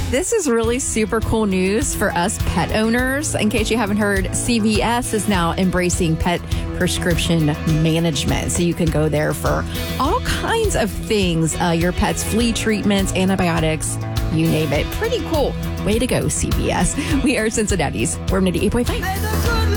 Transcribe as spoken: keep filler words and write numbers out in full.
This is really super cool news for us pet owners. In case you haven't heard, C V S is now embracing pet prescription management. So you can go there for all kinds of things. Uh, your pet's flea treatments, antibiotics, you name it. Pretty cool. Way to go, C V S. We are Cincinnati's Worm ninety-eight point five.